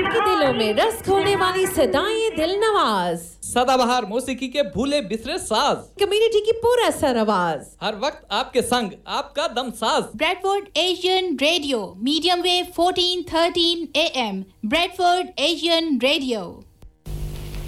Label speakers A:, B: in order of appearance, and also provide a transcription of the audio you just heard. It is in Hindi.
A: आपके दिलों में रस खोलने वाली सदाएं दिल नवाज,
B: सदाबहार मौसीकी के भूले बिसरे साज,
A: कम्युनिटी की पूरा सर आवाज,
B: हर वक्त आपके संग आपका Damsaz.
C: Bradford Asian Radio, medium wave 1413 AM, Bradford Asian Radio.